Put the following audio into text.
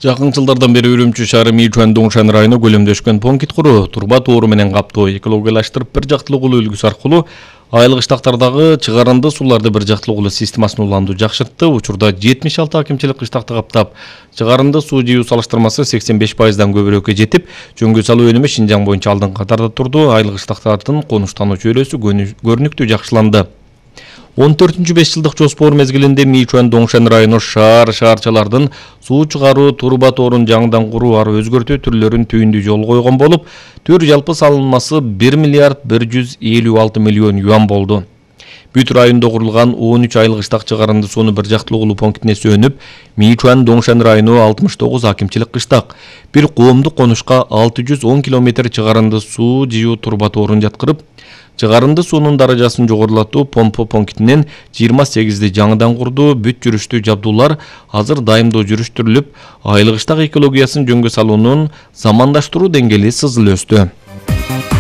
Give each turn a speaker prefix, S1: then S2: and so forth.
S1: Жакын жылдардан бери Үрүмчү шаары Мичуан Доңшан району көлөмдөшкөн понкит куруу, турба тоору менен каптоо, экологиялаштырып бир жактылуулуу үлгүсү аркылуу айылык кыштактардагы чыгарынды сууларды бир жактылуулуу системасын улантуу жакшыртты. Учурда 76 акимчилик кыштакты каптап, чыгарынды суу жыюу салыштырмасы 85%дан көбүрөөккө жетип, жөнгө салуу өнүмү Шинжаң боюнча алдыңкы катарда турду. Айылык кыштактардын конуштануу чөйрөсү көрүнүктүү жакшыланды. 14-5 жылдык жоспор мезгилинде Мичуан Доңшан району шаарчалардын суу чыгаруу турба тоорун жаңыдан куруу, ары өзгөртүү түрлөрүн түйүндүү жол койгон болуп, төр жалпы салынмасы 1 миллиард 156 миллион юан болду. Бүт райондо курулган 13 айыл кыштак чыгарынды сууну бир жактылуулуу пунктине сөнүп, Мичуан Доңшан району 69 акимчилик кыштак, бир коомдук конушка 610 километр чыгарынды суу жыюу турба тоорун жаткырып, чыгарынды суунун даражасын жогорулатуу помпа пунктинен 28 жаңыдан курду. Бүт жүрүштүү жабдуулар азыр дайымдоо жүрүштүрүлүп, айыл кыштак экологиясын жөнгө салуунун замандаштыруу деңгээли сызыл өстү.